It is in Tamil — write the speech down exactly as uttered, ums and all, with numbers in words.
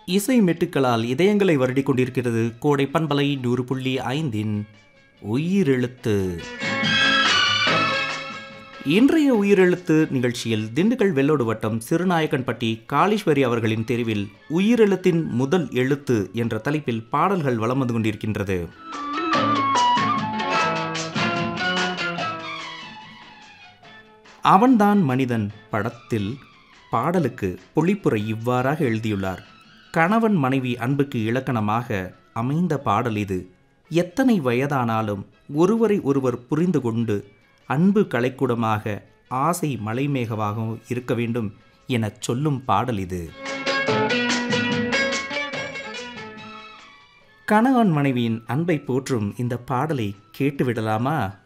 இசை மெட்டுக்களால் இதயங்களை வருடிக் கொண்டிருக்கிறது கோடை பண்பலை நூறு புள்ளி ஐந்தின் உயிரெழுத்து. இன்றைய உயிரெழுத்து நிகழ்ச்சியில் திண்டுக்கல் வெள்ளோடு வட்டம் சிறுநாயக்கன்பட்டி காளீஸ்வரி அவர்களின் தெரிவில் உயிரெழுத்தின் முதல் எழுத்து என்ற தலைப்பில் பாடல்கள் வலம் வந்து கொண்டிருக்கின்றது. அவன்தான் மனிதன் படத்தில் பாடலுக்கு பொழிப்புரை இவ்வாறாக எழுதியுள்ளார். கணவன் மனைவி அன்புக்கு இலக்கணமாக அமைந்த பாடல் இது. எத்தனை வயதானாலும் ஒருவரை ஒருவர் புரிந்து கொண்டு அன்பு கலைக்கூடமாக ஆசை மலைமேகவாகவும் இருக்க வேண்டும் என சொல்லும் பாடல் இது. கணவன் மனைவியின் அன்பை போற்றும் இந்த பாடலை கேட்டுவிடலாமா?